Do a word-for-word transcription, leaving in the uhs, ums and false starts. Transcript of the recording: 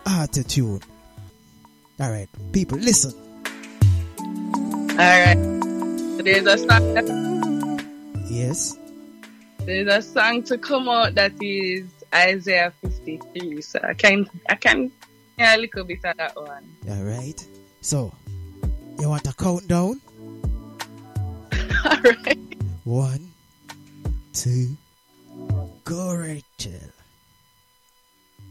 Attitude. All right, people, listen. All right. There's a song. Yes. There's a song to come out that is Isaiah fifty-three. So I can I can hear a little bit of that one. All right. So, you want a countdown? All right. One, two, go, Rachel.